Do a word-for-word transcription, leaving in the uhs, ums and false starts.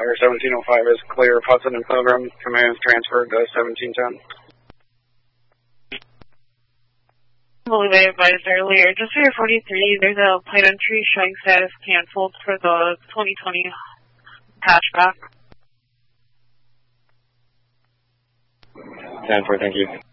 Flyer seventeen oh five is clear of Hudson and Pilgrim. Command is transferred to seventeen ten. I believe I advised earlier, just for your forty-three, there's a plate entry showing status canceled for the twenty twenty hatchback. ten four, thank you.